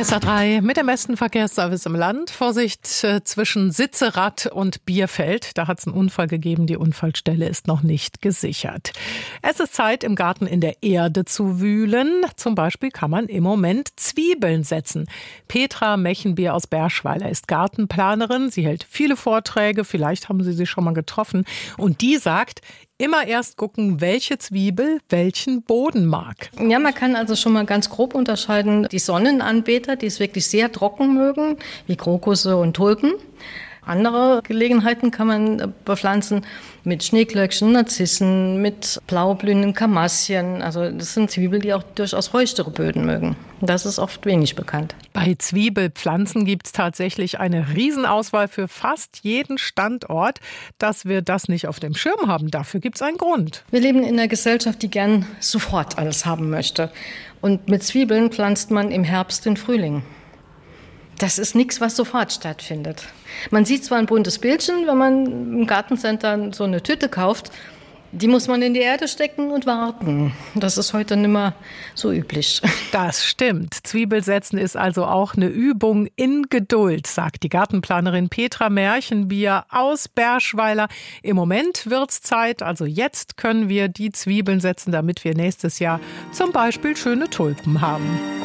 SA3 mit dem besten Verkehrsservice im Land. Vorsicht zwischen Sitzerad und Bierfeld. Da hat es einen Unfall gegeben. Die Unfallstelle ist noch nicht gesichert. Es ist Zeit, im Garten in der Erde zu wühlen. Zum Beispiel kann man im Moment Zwiebeln setzen. Petra Mechenbier aus Berschweiler ist Gartenplanerin. Sie hält viele Vorträge. Vielleicht haben Sie sie schon mal getroffen. Und die sagt, immer erst gucken, welche Zwiebel welchen Boden mag. Ja, man kann also schon mal ganz grob unterscheiden. Die Sonnenanbeter, die es wirklich sehr trocken mögen, wie Krokusse und Tulpen. Andere Gelegenheiten kann man bepflanzen mit Schneeglöckchen, Narzissen, mit blaublühenden Kamassien. Also das sind Zwiebeln, die auch durchaus feuchtere Böden mögen. Das ist oft wenig bekannt. Bei Zwiebelpflanzen gibt es tatsächlich eine Riesenauswahl für fast jeden Standort. Dass wir das nicht auf dem Schirm haben, dafür gibt es einen Grund. Wir leben in einer Gesellschaft, die gern sofort alles haben möchte. Und mit Zwiebeln pflanzt man im Herbst den Frühling. Das ist nichts, was sofort stattfindet. Man sieht zwar ein buntes Bildchen, wenn man im Gartencenter so eine Tüte kauft. Die muss man in die Erde stecken und warten. Das ist heute nicht mehr so üblich. Das stimmt. Zwiebelsetzen ist also auch eine Übung in Geduld, sagt die Gartenplanerin Petra Mechenbier aus Berschweiler. Im Moment wird's Zeit, also jetzt können wir die Zwiebeln setzen, damit wir nächstes Jahr zum Beispiel schöne Tulpen haben.